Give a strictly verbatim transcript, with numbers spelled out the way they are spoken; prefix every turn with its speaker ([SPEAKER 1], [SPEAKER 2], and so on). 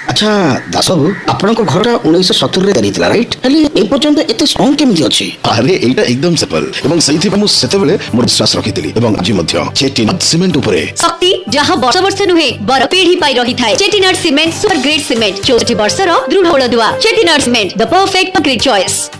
[SPEAKER 1] अच्छा दास बाबू आपनक घर उन्नीस सत्तर रे करितला राइट खाली ए पर्यंत एते स्ट्रांग केमिति अछि?
[SPEAKER 2] अरे एटा एकदम सिंपल एवं सही मु सेते बेले मोर विश्वास रखितली एवं आज मध्य चेटिनाड सीमेंट उपरे
[SPEAKER 3] शक्ति जहां वर्ष वर्ष नुहे बर पीढ़ी पाई रही थाए। Chettinad cement super grade cement चौसठ वर्ष रो दृढ़ होलदुआ। Chettinad cement the perfect concrete choice.